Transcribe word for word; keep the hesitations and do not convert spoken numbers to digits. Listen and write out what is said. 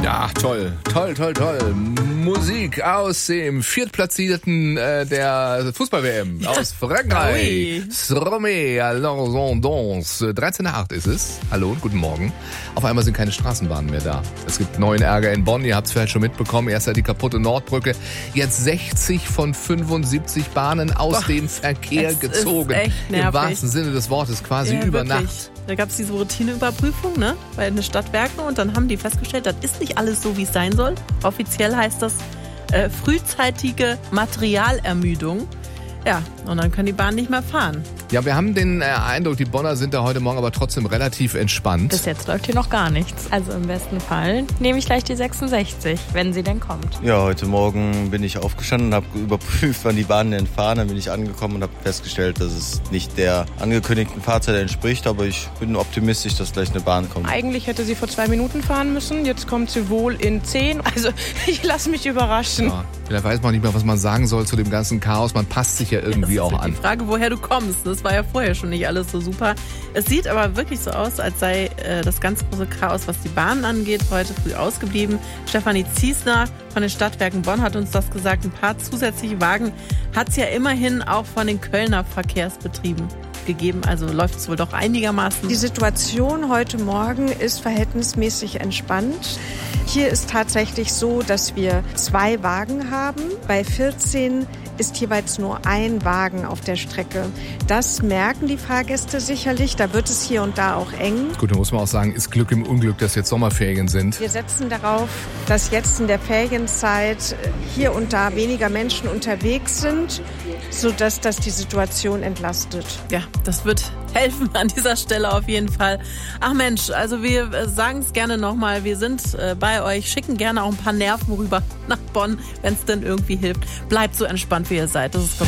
Ja, toll, toll, toll, toll. Musik aus dem Viertplatzierten äh, der Fußball-W M ja. aus Frankreich. Stromé, alors on danse. dreizehn Uhr acht ist es. Hallo und guten Morgen. Auf einmal sind keine Straßenbahnen mehr da. Es gibt neuen Ärger in Bonn. Ihr habt es vielleicht schon mitbekommen. Erst ja die kaputte Nordbrücke. Jetzt sechzig von fünfundsiebzig Bahnen aus Boah, dem Verkehr gezogen. Ist echt nervig. Im wahrsten Sinne des Wortes, quasi ja, über wirklich. Nacht. Da gab es diese Routineüberprüfung, ne, bei den Stadtwerken und dann haben die festgestellt, das ist nicht alles so, wie es sein soll. Offiziell heißt das äh, frühzeitige Materialermüdung. Ja, und dann können die Bahnen nicht mehr fahren. Ja, wir haben den äh, Eindruck, die Bonner sind da heute Morgen aber trotzdem relativ entspannt. Bis jetzt läuft hier noch gar nichts. Also im besten Fall nehme ich gleich die sechsundsechzig, wenn sie denn kommt. Ja, heute Morgen bin ich aufgestanden und habe überprüft, wann die Bahnen denn fahren. Dann bin ich angekommen und habe festgestellt, dass es nicht der angekündigten Fahrzeit entspricht. Aber ich bin optimistisch, dass gleich eine Bahn kommt. Eigentlich hätte sie vor zwei Minuten fahren müssen. Jetzt kommt sie wohl in zehn. Also ich lasse mich überraschen. Ja, vielleicht weiß man nicht mehr, was man sagen soll zu dem ganzen Chaos. Man passt sich ja irgendwie ja, auch an. Die Frage, woher du kommst. Das war ja vorher schon nicht alles so super. Es sieht aber wirklich so aus, als sei äh, das ganz große Chaos, was die Bahnen angeht, heute früh ausgeblieben. Stefanie Ziesner von den Stadtwerken Bonn hat uns das gesagt. Ein paar zusätzliche Wagen hat es ja immerhin auch von den Kölner Verkehrsbetrieben gegeben. Also läuft es wohl doch einigermaßen. Die Situation heute Morgen ist verhältnismäßig entspannt. Hier ist tatsächlich so, dass wir zwei Wagen haben. Bei vierzehn ist jeweils nur ein Wagen auf der Strecke. Das merken die Fahrgäste sicherlich. Da wird es hier und da auch eng. Gut, da muss man auch sagen, ist Glück im Unglück, dass jetzt Sommerferien sind. Wir setzen darauf, dass jetzt in der Ferienzeit hier und da weniger Menschen unterwegs sind, sodass das die Situation entlastet. Ja, das wird helfen an dieser Stelle auf jeden Fall. Ach Mensch, also wir sagen es gerne nochmal, wir sind bei euch, schicken gerne auch ein paar Nerven rüber nach Bonn, wenn es denn irgendwie hilft. Bleibt so entspannt, wie ihr seid. Das ist